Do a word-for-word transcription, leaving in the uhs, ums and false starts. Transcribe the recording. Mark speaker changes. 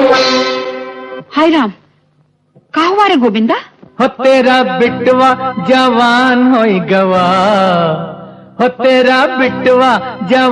Speaker 1: हाय राम, का हुआ रे गोविंदा?
Speaker 2: हो तेरा बिटवा जवान होई गवा, हो तेरा बिटवा जवान